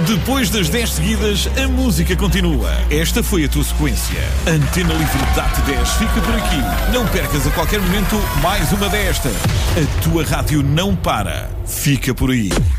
Depois das 10 seguidas, a música continua. Esta foi a tua sequência. Antena Livre Date 10 fica por aqui. Não percas a qualquer momento mais uma desta. A tua rádio não para. Fica por aí.